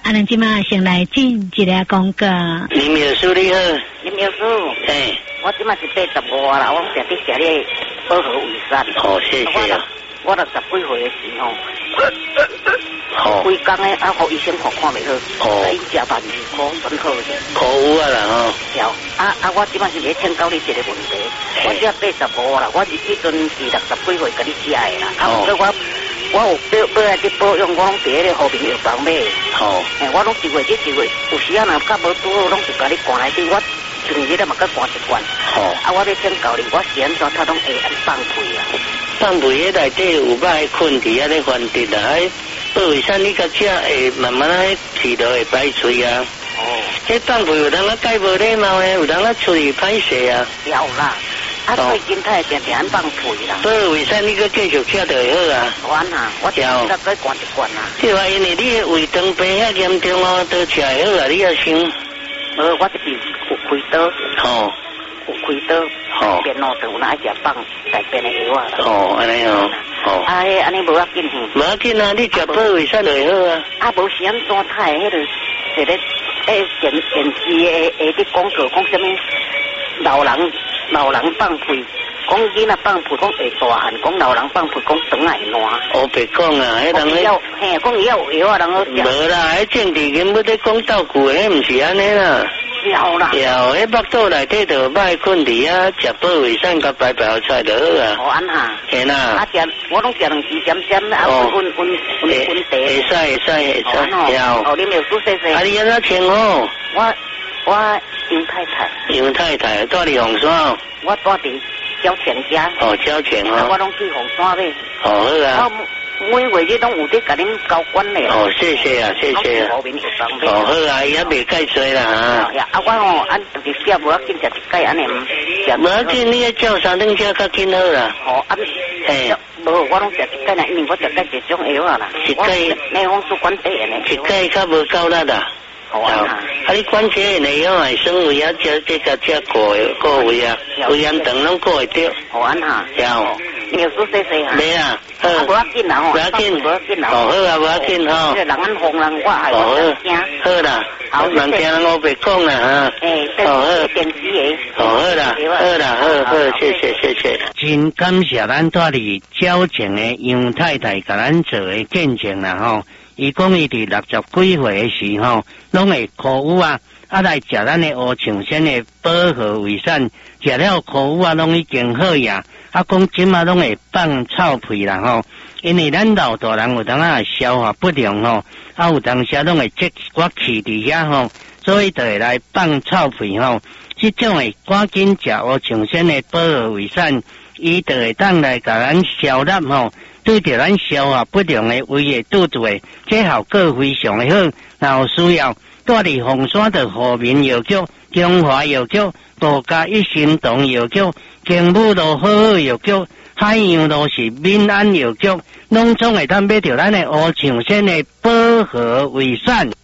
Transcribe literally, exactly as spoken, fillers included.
啊，咱今嘛先来进一个广告。 林秘书你好， 林秘书， 哎， 我今嘛是八十五啦，我常伫食咧保和卫生。 好，谢谢啊。 我到十几岁的时候， 好， 规工诶，啊，互医生看看袂好， 哦， 伊食万二箍，真好者。 可有啊啦吼。 对，啊啊，我今嘛是要请教你一个问题，我只八十五啦，我是迄阵是六十几岁甲你食的啦，啊，所以我我有买买来去保养，我拢伫迄个和平药房买。 好， 诶，我拢一月去一月，有时啊若较无拄好，拢是甲你灌来滴，我剩日咧嘛甲灌一罐。 好， 啊，我要请教你，我是安怎他拢会安放屁啊？ 放屁迄内底有歹困伫遐咧翻滴啦，迄保卫生你甲食会慢慢啊，气都会排出啊。 哦， 迄放屁有人啊介无礼貌诶，有人啊处理歹势啊。 有啦，啊，最近他会定定安放屁啦。 保卫生你佮继续吃就会好啊。 完啊，我只再再灌一罐啊。 对啊，因为你诶胃肠病遐严重哦，都吃会好啊，你也想。 无，我这边有开刀。 哦。 有开刀。哦。边路就有哪一只放大便的药啊。哦， 安尼哦。哦。 啊，迄安尼无要紧嘿。 无要紧啊，你食保卫生就会好啊。啊， 无是安怎他诶迄个一个诶电电视诶诶伫广告讲啥物老人老人放屁。讲囡仔放屁，讲会大汉；讲老人放屁，讲肠会烂。 哦，别讲啊，迄人咧。嘿，讲伊要有药啊，人去食。 无啦，迄政治根本咧讲斗句，迄毋是安尼啦。 有啦。 有，迄腹肚内底就歹困伫啊，食保卫生甲白白菜就好啊。 哦，安哈。 嘿啦。啊， 食我拢食两支点点，啊，温温温温温茶。 会使会使会使。 有。哦，你没有做谢谢。 啊，你安怎称呼？ 我我杨太太。 杨太太，住伫红山。 我住伫。交钱家哦，交钱哦， 我拢去红山买。 哦，好啊。 每月日拢有伫甲恁交管咧。 哦，谢谢啊，谢谢啊。哦，好啊，伊也袂介济啦哈。啊，我吼按就是食无要紧，食一盖安尼。 无要紧，你照三顿食较紧好啦。 哦，啊，嘿。无，我拢食一盖啦，因为我食盖一种药啊啦。 一盖。 内风湿管底呢。 一盖较无够力啦。 好啊！ 啊，你管这个内容系省胃啊，这这个这个个胃啊，胃炎肠拢过会着。 好安哈。 有。 你有做细细啊？ 没啊。好。 无要紧啦吼。 无要紧。 无要紧啦。 哦，好啊，无要紧吼。 这人安红人我还我惊。 好啦。好。人听人我别讲啦哈。 诶，对。哦好。电视诶。 哦好啦，好啦，好好，谢谢谢谢。真感谢咱带里交情的杨太太，甲咱做的见证啦吼。伊讲伊伫六十几岁的时候，拢会苦有啊，啊来食咱的乌象仙的保和胃散，食了苦有啊，拢已经好呀。啊，讲即马拢会放臭屁啦吼，因为咱老大人有当啊消化不良吼，啊有当时拢会积寡气伫遐吼，所以就会来放臭屁吼。即种会赶紧食乌象仙的保和胃散，伊就会当来甲咱消纳吼。对着咱消化不良的胃的肚子的，这效果非常的好。若有需要，带伫红山的和民药局、中华药局、道家一心堂药局、经武路好好药局、海洋路是民安药局，拢总会当买着咱的乌象仙的保和胃散。